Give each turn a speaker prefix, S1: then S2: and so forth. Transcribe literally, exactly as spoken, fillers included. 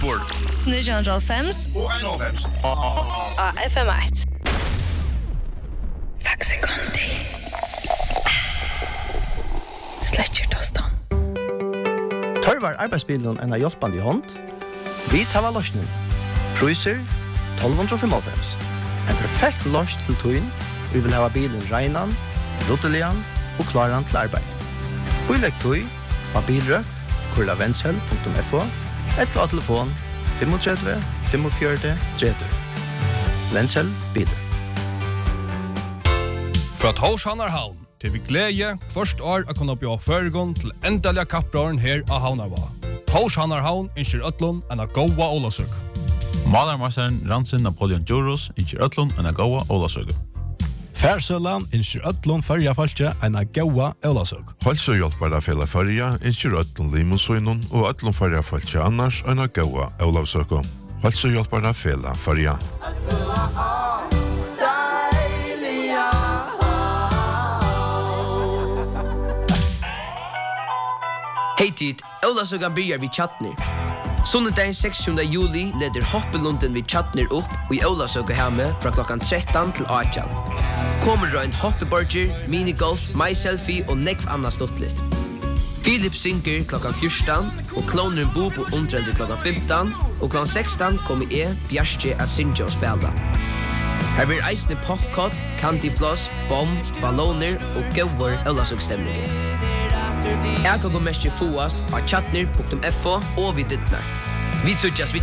S1: nio komma fem
S2: og en komma fem
S1: av F M ett. Faxe Conti. Sletcher tostan.
S3: Tørvar arbeidsbilen en av hjelpende i hånd. Vi tar av løsningen. Priser tolv fem fem. En perfekt løs til tøyen. Vi vil ha bilen regnan, rottelian og klaran til arbeid. Vi legger tøy på bilrøkt, kurla vensel punktum f o, et av telefon tre fem fire fem tre tre. Vensel bilrøkt.
S4: Fra Torshanarhavn til vi glede først år å kunne bli føregon til endelige kapprøren her av Havnarva. Torshanarhavn innskjer Øtlund enn av gåa Olasøk.
S5: Malermasteren Ransin Napoleon Djuros innskjer Øtlund enn av gåa Olasøk.
S6: Færsølan innskjer Øtlund førja falskje enn av gåa Olasøk.
S7: Halsøhjelpere fela førja innskjer Øtlund Limosøynun og Øtlund førja falskje annars enn av gåa Olasøk. Halsøhjelpere fela førja.
S8: Hej tid, Olasögan börjar vid Chatner. Söndagen sextonde juli leder hoppelunden vid Chatner upp och i Olasöga hemme från klockan tretton till arton. Kommer det en hoppeburger, minigolf, myselfie och nekv annat stottligt. Philip synker klockan fjorton och klonen Bobo omtrent klockan femton och klockan sexton kommer E, Bjarke att synka och spela. Här blir eisne popcorn, candyfloss, bomb, balloner och goar Olasögstämning. Jag kan gå mest i foast av chatner punktum f o och vid dittnar. Vi trodde vi